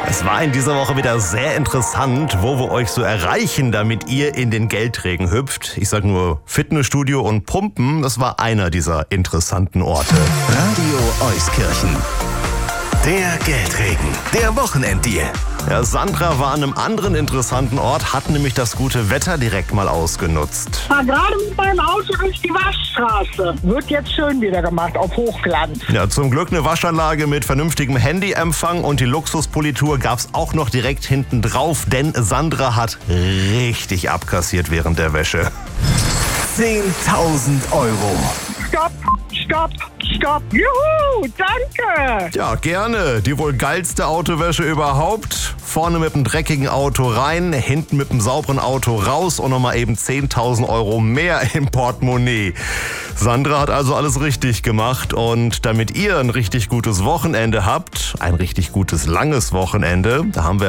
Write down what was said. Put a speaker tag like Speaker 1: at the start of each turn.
Speaker 1: Es war in dieser Woche wieder sehr interessant, wo wir euch so erreichen, damit ihr in den Geldregen hüpft. Ich sag nur Fitnessstudio und Pumpen, das war einer dieser interessanten Orte.
Speaker 2: Radio Euskirchen. Der Geldregen, der Wochenenddeal.
Speaker 1: Ja, Sandra war an einem anderen interessanten Ort, hat nämlich das gute Wetter direkt mal ausgenutzt.
Speaker 3: Fahr gerade mit meinem Auto durch die Waschstraße. Wird jetzt schön wieder gemacht auf Hochglanz.
Speaker 1: Ja, zum Glück eine Waschanlage mit vernünftigem Handyempfang und die Luxuspolitur gab's auch noch direkt hinten drauf, denn Sandra hat richtig abkassiert während der Wäsche.
Speaker 2: 10.000 Euro.
Speaker 3: Stopp, stopp, stopp. Juhu, danke.
Speaker 1: Ja, gerne. Die wohl geilste Autowäsche überhaupt. Vorne mit dem dreckigen Auto rein, hinten mit dem sauberen Auto raus und nochmal eben 10.000 Euro mehr im Portemonnaie. Sandra hat also alles richtig gemacht und damit ihr ein richtig gutes Wochenende habt, ein richtig gutes langes Wochenende, da haben wir